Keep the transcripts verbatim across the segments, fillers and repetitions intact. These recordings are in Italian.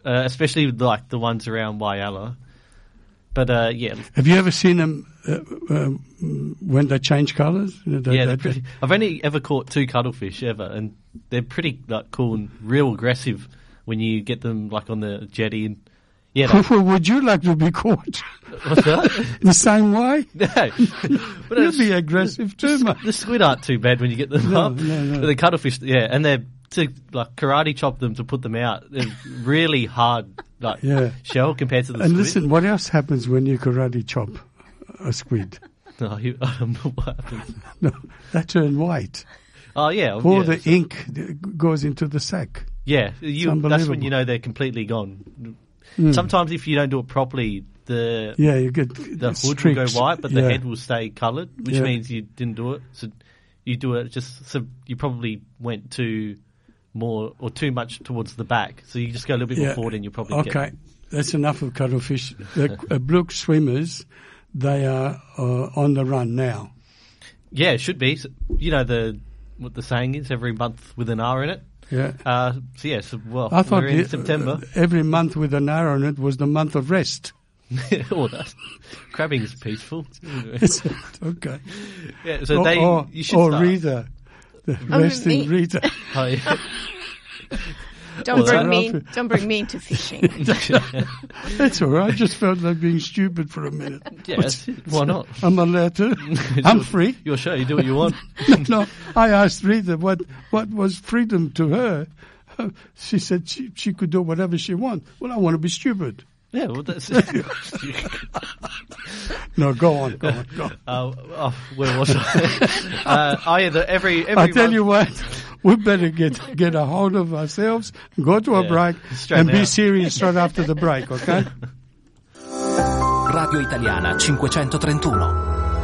uh, especially like the ones around Whyalla. But uh, yeah. Have you ever seen them uh, uh, when they change colours? They, yeah, they, pretty, I've only ever caught two cuttlefish ever, and they're pretty like cool and real aggressive when you get them like on the jetty. And yeah, would you like to be caught? What's that? The same way? No, but you'd be aggressive too, the, mate. The squid aren't too bad when you get them no, up. No, no. But the cuttlefish, yeah, and they're to like karate chop them to put them out. They're really hard. Like yeah. shell compared to the and squid. And listen, what else happens when you karate chop a squid? No, you, I don't know what happens. No, they turn white. Oh, yeah. All yeah, the so, ink goes into the sack. Yeah, you, that's when you know they're completely gone. Mm. Sometimes if you don't do it properly, the yeah, you get the hood streaks. will go white, but yeah. the head will stay coloured, which yeah. means you didn't do it. So you do it just so you probably went too more or too much towards the back. So you just go a little bit yeah. more forward and you'll probably okay. get Okay, that's enough of cuttlefish. The uh, blue swimmers, they are uh, on the run now. Yeah, it should be. So, you know the what the saying is: every month with an R in it. Yeah. Uh, so yes, yeah, so, well, I thought we're in the, September. Uh, every month with an R on it was the month of rest. oh, that's, crabbing is peaceful. Is it? Okay. Yeah, so or, they or, you should or start. Rita, the resting Rita. Oh, yeah. Don't well, bring me. Don't bring me into fishing. That's all right. I just felt like being stupid for a minute. Yes, why not? I'm allowed to. I'm free. Your show. You do what you want. No, I asked Rita what what was freedom to her. She said she she could do whatever she wants. Well, I want to be stupid. Yeah, well, that's no. Go on, go on, go on. Uh, oh, where was I? uh, oh, yeah, the, every every. I tell month, you what, we better get get a hold of ourselves, go to a yeah, break, and out. be serious right after the break, okay? Radio Italiana cinquecentotrentuno.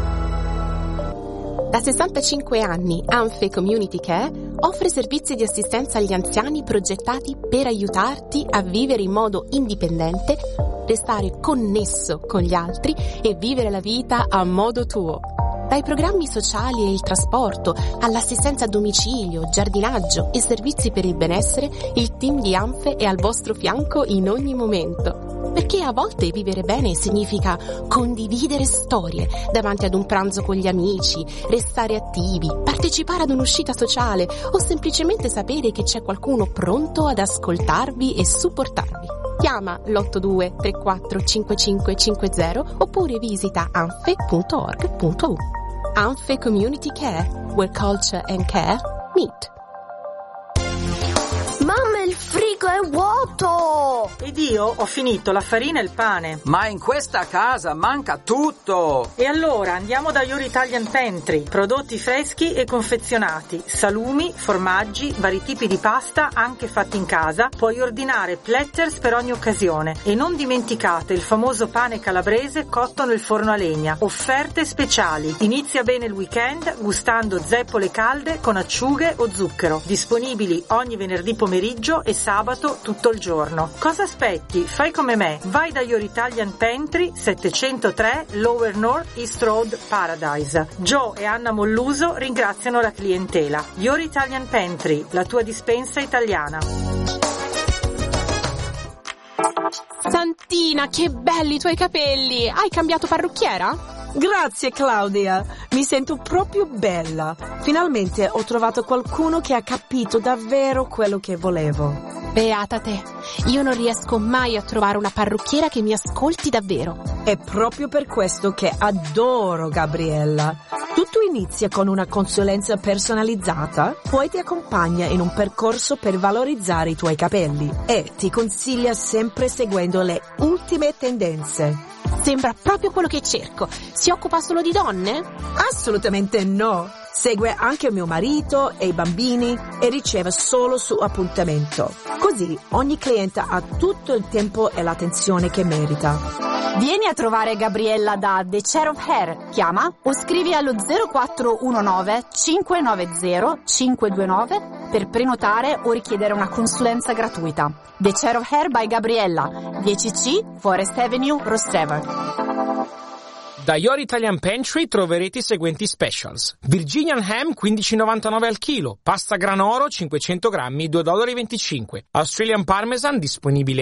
Da sessantacinque anni Anfe Community Care offre servizi di assistenza agli anziani progettati per aiutarti a vivere in modo indipendente, restare connesso con gli altri e vivere la vita a modo tuo. Dai programmi sociali e il trasporto, all'assistenza a domicilio, giardinaggio e servizi per il benessere, il team di Anfe è al vostro fianco in ogni momento. Perché a volte vivere bene significa condividere storie davanti ad un pranzo con gli amici, restare attivi, partecipare ad un'uscita sociale o semplicemente sapere che c'è qualcuno pronto ad ascoltarvi e supportarvi. Chiama l'otto due tre quattro cinque cinque cinque zero oppure visita anfe punto org punto u. Anfe Community Care, where culture and care meet. Mamma, il frigo è vuoto! Ed io ho finito la farina e il pane. Ma in questa casa manca tutto! E allora andiamo da Your Italian Pantry. Prodotti freschi e confezionati, salumi, formaggi, vari tipi di pasta anche fatti in casa. Puoi ordinare platters per ogni occasione. E non dimenticate il famoso pane calabrese cotto nel forno a legna. Offerte speciali. Inizia bene il weekend gustando zeppole calde con acciughe o zucchero. Disponibili ogni venerdì pomeriggio e sabato tutto il giorno. Cosa aspetti? Fai come me. Vai da Your Italian Pantry, settecentotre Lower North East Road, Paradise. Joe e Anna Molluso ringraziano la clientela. Your Italian Pantry, la tua dispensa italiana. Santina, che belli i tuoi capelli! Hai cambiato parrucchiera? Grazie Claudia, mi sento proprio bella. Finalmente ho trovato qualcuno che ha capito davvero quello che volevo. Beata te, io non riesco mai a trovare una parrucchiera che mi ascolti davvero. È proprio per questo che adoro Gabriella. Tutto inizia con una consulenza personalizzata, poi ti accompagna in un percorso per valorizzare i tuoi capelli e ti consiglia sempre seguendo le ultime tendenze. Sembra proprio quello che cerco. Si occupa solo di donne? Assolutamente no. Segue anche mio marito e i bambini e riceve solo su appuntamento. Così ogni cliente ha tutto il tempo e l'attenzione che merita. Vieni a trovare Gabriella da The Chair of Hair. Chiama o scrivi allo zero quattro uno nove cinque nove zero cinque due nove per prenotare o richiedere una consulenza gratuita. The Chair of Hair by Gabriella, dieci C Forest Avenue, Rostrevor. Da Your Italian Pantry troverete i seguenti specials: Virginian Ham quindici virgola novantanove al chilo, pasta granoro cinquecento grammi due virgola venticinque dollari, Australian Parmesan disponibile